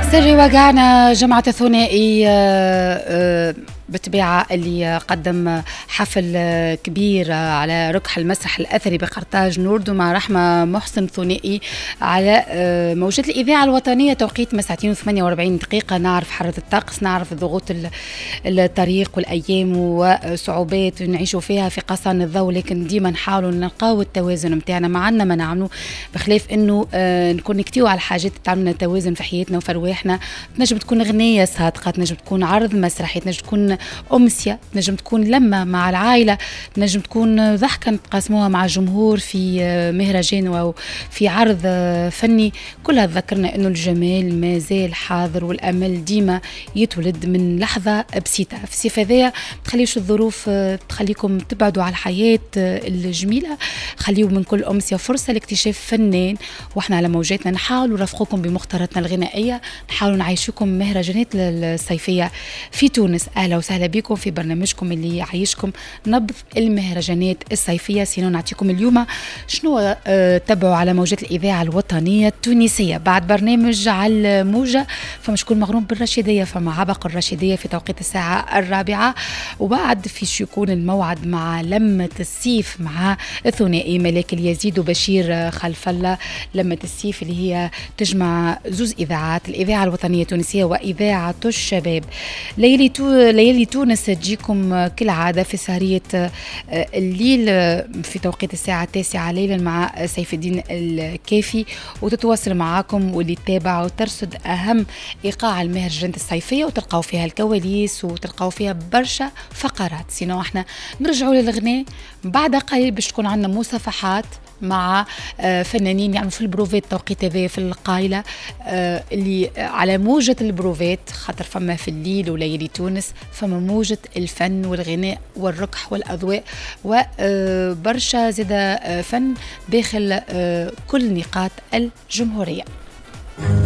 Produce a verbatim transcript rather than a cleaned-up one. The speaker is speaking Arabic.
سري وقعنا جمعة الثنائي بالطبيعة اللي قدم حفل كبير على ركح المسرح الأثري بقرطاج نوردو مع رحمة محسن ثنائي على موجة الإذاعة الوطنية. توقيت ما ساعتين وثمانية وأربعين دقيقة. نعرف حرة الطقس، نعرف ضغوط الطريق والأيام وصعوبات نعيشوا فيها في قصان الضوء، لكن ديما نحاولوا نلقاو التوازن متاعنا معنا ما نعملوا، بخلاف انه نكون نكتيو على الحاجات اللي تعملنا توازن في حياتنا وفي رواحنا. تنجم تكون غنية صادقة، تنجم تكون عرض مسرحي، تنجم تكون أمسية، تنجم تكون لمة مع العائلة، تنجم تكون ضحكة نتقاسموها مع الجمهور في مهرجان أو في عرض فني. كلها تذكرنا أنه الجمال ما زال حاضر والأمل ديما يتولد من لحظة بسيطة. في الصيف هذايا تخليوش الظروف تخليكم تبعدوا على الحياة الجميلة، خليوا من كل أمسية فرصة لاكتشاف فنان، واحنا على موجاتنا نحاول نرافقكم بمختاراتنا الغنائية، نحاول نعيشكم مهرجانات الصيفية في تونس. أهلا وسهلا بكم في برنامجكم اللي يعيشكم نبض المهرجانات الصيفية. سينو نعطيكم اليوم شنو اه تبعوا على موجات الإذاعة الوطنية التونسية. بعد برنامج على الموجة فما شكون مغروم بالرشيدية، فما عبق الرشيدية في توقيت الساعة الرابعة، وبعد فيش يكون الموعد مع لمة السيف مع الثنائي ملاك اليزيد وبشير خلف الله. لمة السيف اللي هي تجمع زوز إذاعات، الإذاعة الوطنية التونسية وإذاعة الشباب. ليالي تو ليالي تونس تجيكم كالعادة في سهرية الليل في توقيت الساعة التاسعة ليلا مع سيف الدين الكافي، وتتواصل معاكم واللي تتابع وترصد أهم إيقاع المهرجانات الصيفية، وتلقاو فيها الكواليس وتلقاو فيها برشا فقرات. سينو احنا نرجعوا للغناء بعد قليل باش تكون عندنا مصافحات مع فنانين يعني في البروفات. توقيت هذا في القايلة اللي على موجة البروفات، خاطر فما في الليل وليالي تونس فما موجة الفن والغناء والركح والأضواء وبرشا زيادة فن داخل كل نقاط الجمهورية.